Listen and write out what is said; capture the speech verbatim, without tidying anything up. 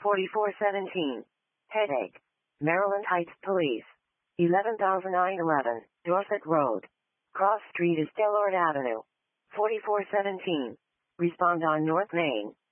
forty-four seventeen. Headache. Maryland Heights Police. eleven thousand nine hundred eleven, Dorset Road. Cross Street is Delord Avenue. forty-four seventeen. Respond on North Main.